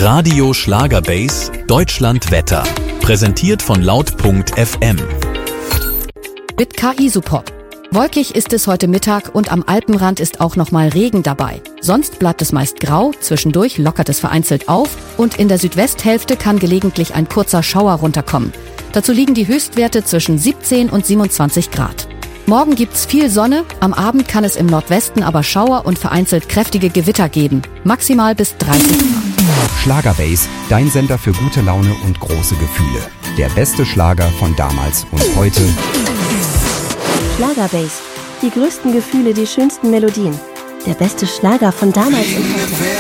Radio Schlagerbase Deutschland Wetter. Präsentiert von laut.fm. Mit KI-Support. Wolkig ist es heute Mittag und am Alpenrand ist auch nochmal Regen dabei. Sonst bleibt es meist grau, zwischendurch lockert es vereinzelt auf und in der Südwesthälfte kann gelegentlich ein kurzer Schauer runterkommen. Dazu liegen die Höchstwerte zwischen 17 und 27 Grad. Morgen gibt's viel Sonne, am Abend kann es im Nordwesten aber Schauer und vereinzelt kräftige Gewitter geben. Maximal bis 30 Grad. Schlagerbase, dein Sender für gute Laune und große Gefühle. Der beste Schlager von damals und heute. Schlagerbase. Die größten Gefühle, die schönsten Melodien. Der beste Schlager von damals und heute.